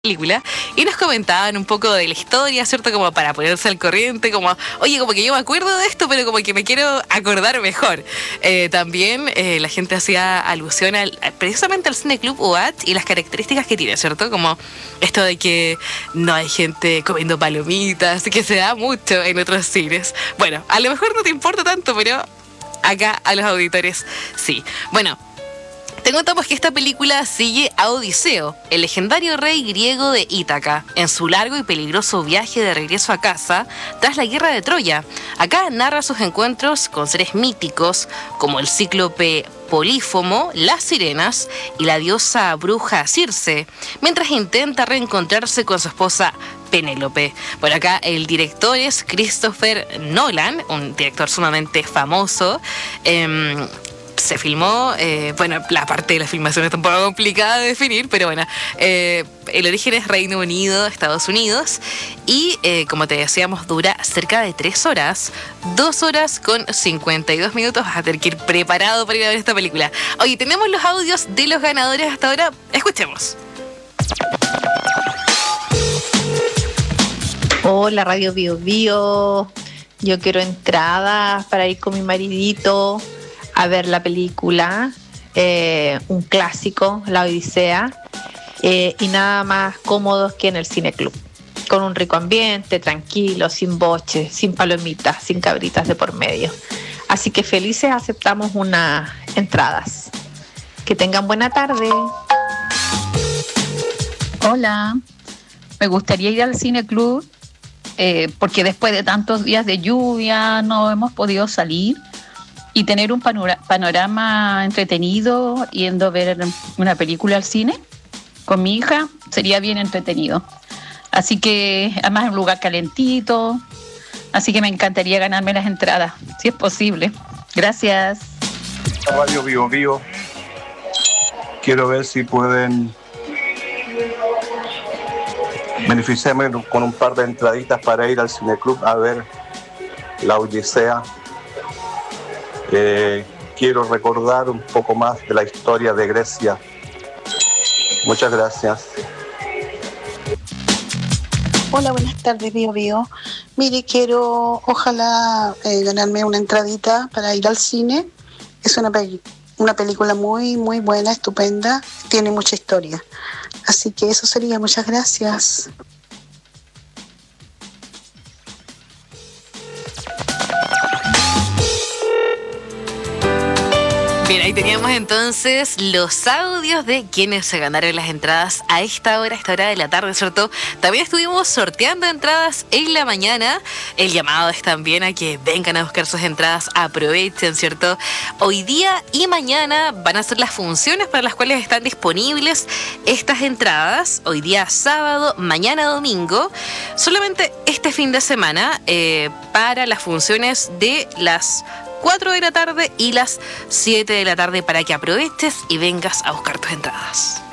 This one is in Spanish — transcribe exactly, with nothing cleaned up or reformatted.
película y nos comentaban un poco de la historia, ¿cierto? Como para ponerse al corriente, como, oye, como que yo me acuerdo de esto, pero como que me quiero acordar mejor. Eh, también eh, la gente hacía alusión al, precisamente al Cine Club U A T y las características que tiene, ¿cierto? Como esto de que no hay gente comiendo palomitas, que se da mucho en otros cines. Bueno, a lo mejor no te importa tanto, pero acá a los auditores sí. Bueno, te contamos que esta película sigue a Odiseo, el legendario rey griego de Ítaca, en su largo y peligroso viaje de regreso a casa tras la guerra de Troya. Acá narra sus encuentros con seres míticos como el cíclope Polífomo, las sirenas y la diosa bruja Circe, mientras intenta reencontrarse con su esposa Penélope. Por acá el director es Christopher Nolan, un director sumamente famoso. Eh, Se filmó, eh, bueno, la parte de la filmación está un poco complicada de definir, pero bueno, eh, el origen es Reino Unido, Estados Unidos, y eh, como te decíamos, dura cerca de tres horas, dos horas con cincuenta y dos minutos. Vas a tener que ir preparado para ir a ver esta película. Oye, tenemos los audios de los ganadores hasta ahora, escuchemos. Hola, Radio Bio Bio. Yo quiero entradas para ir con mi maridito a ver la película, eh, un clásico, La Odisea, eh, y nada más cómodos que en el Cine Club, con un rico ambiente, tranquilo, sin boches, sin palomitas, sin cabritas de por medio. Así que felices aceptamos unas entradas. Que tengan buena tarde. Hola, me gustaría ir al Cine Club eh, porque después de tantos días de lluvia no hemos podido salir y tener un panora- panorama entretenido yendo a ver una película al cine con mi hija sería bien entretenido. Así que además es un lugar calentito, así que me encantaría ganarme las entradas, si es posible. Gracias. Radio Bio Bio. Quiero ver si pueden beneficiarme con un par de entraditas para ir al Cine Club a ver La Odisea. Eh, quiero recordar un poco más de la historia de Grecia. Muchas gracias. Hola, buenas tardes, Bio Bio. Mire, quiero, ojalá, eh, ganarme una entradita para ir al cine. Es una, pe- una película muy, muy buena, estupenda. Tiene mucha historia. Así que eso sería. Muchas gracias. Bien, ahí teníamos entonces los audios de quienes se ganaron las entradas a esta hora, a esta hora de la tarde, ¿cierto? También estuvimos sorteando entradas en la mañana. El llamado es también a que vengan a buscar sus entradas, aprovechen, ¿cierto? Hoy día y mañana van a ser las funciones para las cuales están disponibles estas entradas. Hoy día sábado, mañana domingo, solamente este fin de semana eh, para las funciones de las cuatro de la tarde y las siete de la tarde para que aproveches y vengas a buscar tus entradas.